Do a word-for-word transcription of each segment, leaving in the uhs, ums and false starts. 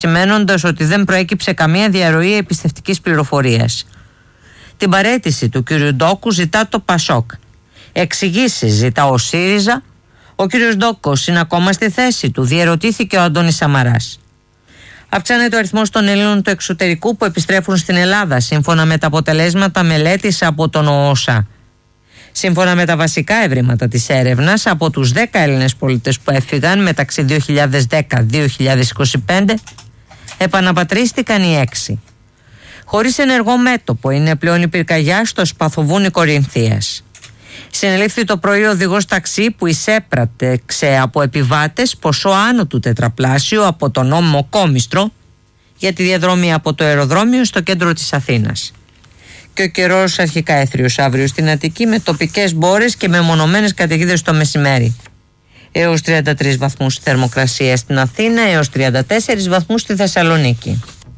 σημαίνοντας ότι δεν προέκυψε καμία διαρροή εμπιστευτικής πληροφορίας. Την παραίτηση του κ. Ντόκου ζητά το Πασόκ. Εξηγήσεις ζητά ο ΣΥΡΙΖΑ. Ο κ. Ντόκος είναι ακόμα στη θέση του, διερωτήθηκε ο Αντώνης Σαμαράς. Αυξάνεται ο αριθμός των Ελλήνων του εξωτερικού που επιστρέφουν στην Ελλάδα, σύμφωνα με τα αποτελέσματα μελέτης από τον ΟΟΣΑ. Σύμφωνα με τα βασικά ευρήματα της έρευνας, από τους δέκα Έλληνες πολίτες που έφυγαν μεταξύ δύο χιλιάδες δέκα με δύο χιλιάδες είκοσι πέντε, επαναπατρίστηκαν οι έξι. Χωρίς ενεργό μέτωπο είναι πλέον η πυρκαγιά στο σπαθοβούνι Κορινθίας. Συνελήφθη το πρωί ο οδηγός ταξί που εισέπραξε από επιβάτες ποσό άνω του τετραπλάσιου από τον νόμιμο Κόμιστρο για τη διαδρομή από το αεροδρόμιο στο κέντρο της Αθήνας. Και ο καιρός αρχικά έθριος αύριο στην Αττική με τοπικές μπόρες και μεμονωμένες καταιγίδες το μεσημέρι. Έως τριάντα τρεις βαθμούς θερμοκρασία στην Αθήνα, έως τριάντα τέσσερις βαθμούς στη Θεσσαλονίκη.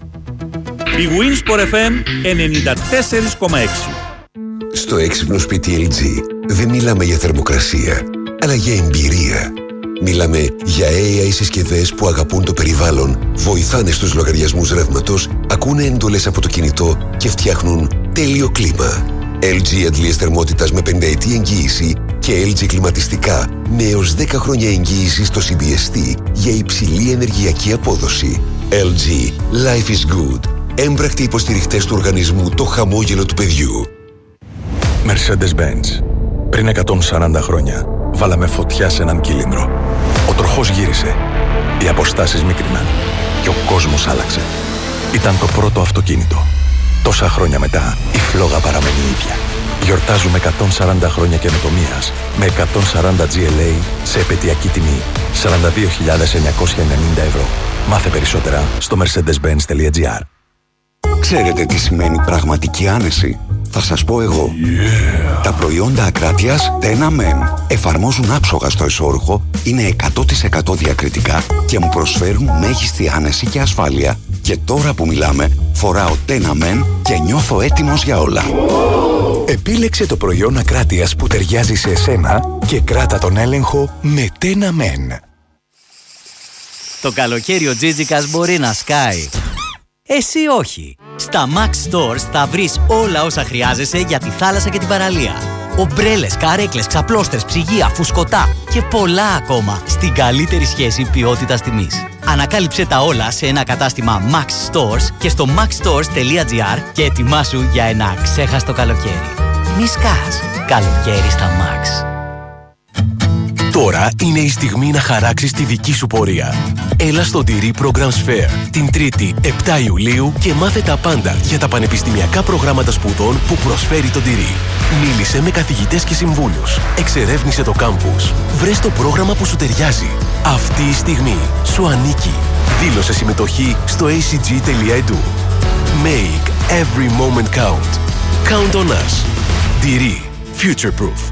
Η Winsport εφ εμ ενενήντα τέσσερα κόμμα έξι. Στο έξυπνο σπίτι ελ τζι δεν μιλάμε για θερμοκρασία, αλλά για εμπειρία. Μιλάμε για έι άι συσκευές που αγαπούν το περιβάλλον, βοηθάνε στους λογαριασμούς ρεύματος, ακούνε έντολες από το κινητό και φτιάχνουν τέλειο κλίμα. ελ τζι αντλίες θερμότητας με πενταετή εγγύηση και ελ τζι κλιματιστικά με έως δέκα χρόνια εγγύηση στο σι μπι ες τι για υψηλή ενεργειακή απόδοση. ελ τζι. Life is good. Έμπρακτοι υποστηριχτές του οργανισμού Το Χαμόγελο του Παιδιού. Mercedes-Benz. Πριν εκατόν σαράντα χρόνια, βάλαμε φωτιά σε έναν κύλινδρο. Ο τροχός γύρισε. Οι αποστάσεις μίκριναν. Και ο κόσμος άλλαξε. Ήταν το πρώτο αυτοκίνητο. Τόσα χρόνια μετά, η φλόγα παραμένει ίδια. Γιορτάζουμε εκατόν σαράντα χρόνια καινοτομίας με εκατόν σαράντα τζι ελ έι σε επαιτειακή τιμή σαράντα δύο χιλιάδες εννιακόσια ενενήντα ευρώ. Μάθε περισσότερα στο mercedes benz τελεία gr. Ξέρετε τι σημαίνει πραγματική άνεση? Θα σας πω εγώ. Yeah. Τα προϊόντα Ακράτειας Tena Men εφαρμόζουν άψογα στο εσώρουχο, είναι εκατό τοις εκατό διακριτικά και μου προσφέρουν μέγιστη άνεση και ασφάλεια. Και τώρα που μιλάμε, φοράω Tena Men και νιώθω έτοιμος για όλα. Επίλεξε το προϊόν Ακράτειας που ταιριάζει σε εσένα και κράτα τον έλεγχο με Tena Men. Το καλοκαίρι ο Τζίτζικας μπορεί να σκάει. Εσύ όχι. Στα Max Stores θα βρεις όλα όσα χρειάζεσαι για τη θάλασσα και την παραλία. Ομπρέλες, καρέκλες, ξαπλώστρες, ψυγεία, φουσκωτά και πολλά ακόμα στην καλύτερη σχέση ποιότητας τιμής. Ανακάλυψε τα όλα σε ένα κατάστημα Max Stores και στο max stores τελεία gr και ετοιμάσου για ένα αξέχαστο καλοκαίρι. Μη σκάς. Καλοκαίρι στα Max. Τώρα είναι η στιγμή να χαράξεις τη δική σου πορεία. Έλα στο Ντυρί Programs Fair την Τρίτη επτά Ιουλίου και μάθε τα πάντα για τα πανεπιστημιακά προγράμματα σπουδών που προσφέρει το Ντυρί. Μίλησε με καθηγητές και συμβούλους. Εξερεύνησε το κάμπους. Βρες το πρόγραμμα που σου ταιριάζει. Αυτή η στιγμή σου ανήκει. Δήλωσε συμμετοχή στο έι σι τζι τελεία ι ντ ου. Make every moment count. Count on us. Ντυρί. Future Proof.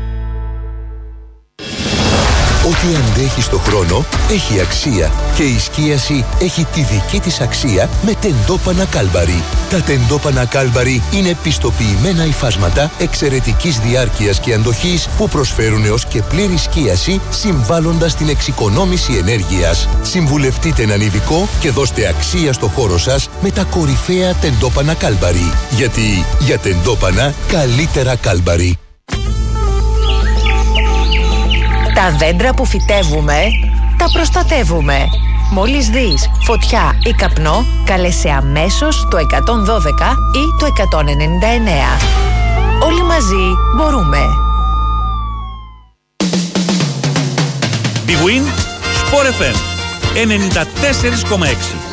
Ό,τι αντέχει στο χρόνο έχει αξία και η σκίαση έχει τη δική της αξία με τεντόπανα Κάλμπαρι. Τα τεντόπανα Κάλμπαρι είναι πιστοποιημένα υφάσματα εξαιρετικής διάρκειας και αντοχής που προσφέρουν έως και πλήρη σκίαση συμβάλλοντας στην εξοικονόμηση ενέργειας. Συμβουλευτείτε έναν ειδικό και δώστε αξία στο χώρο σας με τα κορυφαία τεντόπανα Κάλμπαρι. Γιατί για τεντόπανα καλύτερα Κάλμπαρι. Τα δέντρα που φυτεύουμε, τα προστατεύουμε. Μόλις δεις φωτιά ή καπνό, κάλεσε αμέσως το εκατόν δώδεκα ή το εκατόν ενενήντα εννέα. Όλοι μαζί μπορούμε. Big Win Sport εφ εμ ενενήντα τέσσερα κόμμα έξι.